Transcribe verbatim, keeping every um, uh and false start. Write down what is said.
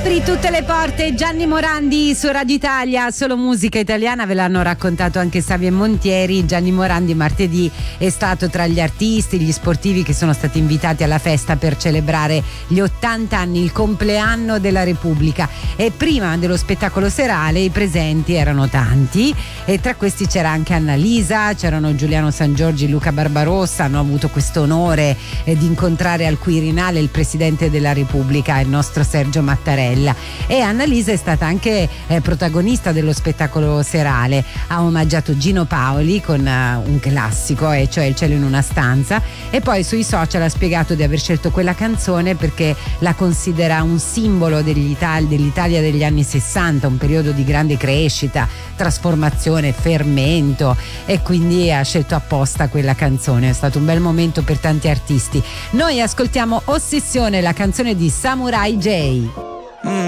Apri tutte le porte, Gianni Morandi su Radio Italia, solo musica italiana, ve l'hanno raccontato anche Savio e Montieri. Gianni Morandi martedì è stato tra gli artisti, gli sportivi che sono stati invitati alla festa per celebrare gli ottanta anni, il compleanno della Repubblica, e prima dello spettacolo serale i presenti erano tanti e tra questi c'era anche Annalisa, c'erano Giuliano Sangiorgi, Luca Barbarossa. Hanno avuto questo onore eh, di incontrare al Quirinale il Presidente della Repubblica, il nostro Sergio Mattarella, e Annalisa è stata anche eh, protagonista dello spettacolo serale. Ha omaggiato Gino Paoli con uh, un classico, e cioè Il cielo in una stanza, e poi sui social ha spiegato di aver scelto quella canzone perché la considera un simbolo degli Itali- dell'Italia degli anni sessanta, un periodo di grande crescita, trasformazione, fermento, e quindi ha scelto apposta quella canzone. È stato un bel momento per tanti artisti. Noi ascoltiamo Ossessione, la canzone di Samurai J.